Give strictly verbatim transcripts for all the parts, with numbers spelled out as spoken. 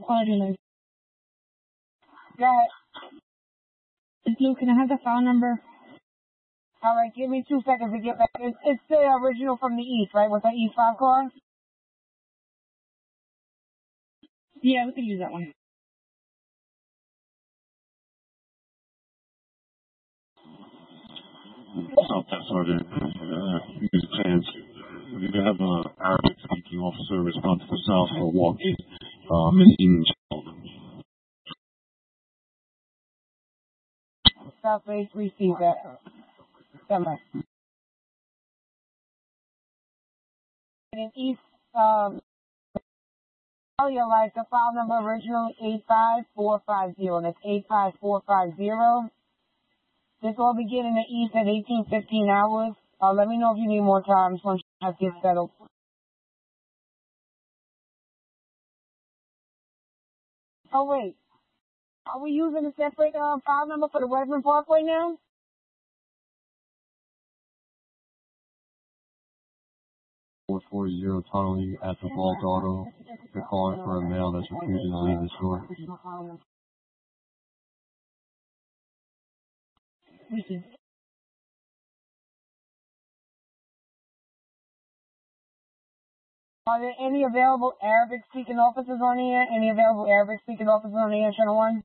Quality. Go ahead. Luke, can I have the file number? All right, give me two seconds to get back. It's, it's the original from the East, right? With the E five car? Yeah, we can use that one. South Sergeant, uh, use plans. We have an Arabic speaking officer respond to the south for walking, uh, missing child. South base received that. Summer. In East, um, tell your life, the file number originally eight five four five zero. That's eight five four five zero. This will begin in the East at eighteen fifteen hours. Uh, let me know if you need more time once you have to get settled. Oh, wait. Are we using a separate uh, file number for the Western Parkway now? four four zero tunneling at the Vault Auto. They're calling for a male that's refusing to leave the store. Are there any available Arabic-speaking officers on the air? Any available Arabic-speaking officers on the air, Channel one?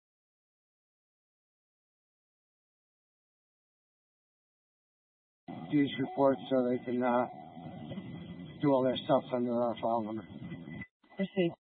Use reports so they can uh, do all their stuff under our file number. Proceed.